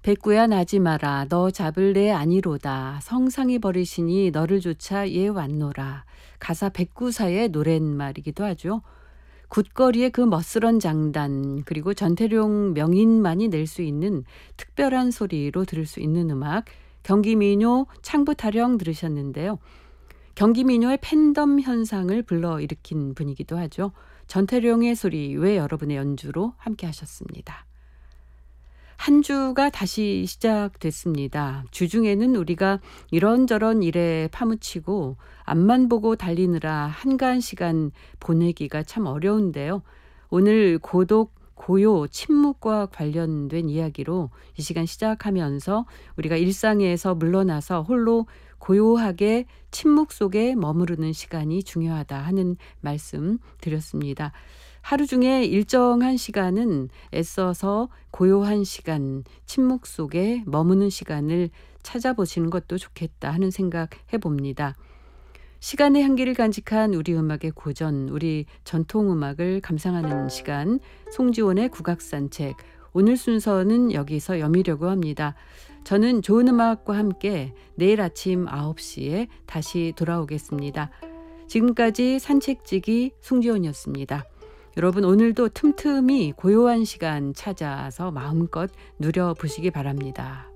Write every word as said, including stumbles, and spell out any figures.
백구야 나지 마라 너 잡을 내 아니로다 성상이 버리시니 너를 조차 얘 왔노라. 가사 백구사의 노랫말이기도 하죠. 굿거리의 그 멋스런 장단 그리고 전태룡 명인만이 낼 수 있는 특별한 소리로 들을 수 있는 음악 경기민요 창부타령 들으셨는데요. 경기민요의 팬덤 현상을 불러일으킨 분이기도 하죠. 전태룡의 소리 왜 여러분의 연주로 함께 하셨습니다. 한 주가 다시 시작됐습니다. 주중에는 우리가 이런저런 일에 파묻히고 앞만 보고 달리느라 한가한 시간 보내기가 참 어려운데요. 오늘 고독, 고요, 침묵과 관련된 이야기로 이 시간 시작하면서 우리가 일상에서 물러나서 홀로 고요하게 침묵 속에 머무르는 시간이 중요하다 하는 말씀 드렸습니다. 하루 중에 일정한 시간은 애써서 고요한 시간, 침묵 속에 머무는 시간을 찾아보시는 것도 좋겠다 하는 생각 해봅니다. 시간의 향기를 간직한 우리 음악의 고전, 우리 전통음악을 감상하는 시간, 송지원의 국악산책. 오늘 순서는 여기서 여미려고 합니다. 저는 좋은 음악과 함께 내일 아침 아홉 시에 다시 돌아오겠습니다. 지금까지 산책지기 송지원이었습니다. 여러분 오늘도 틈틈이 고요한 시간 찾아서 마음껏 누려보시기 바랍니다.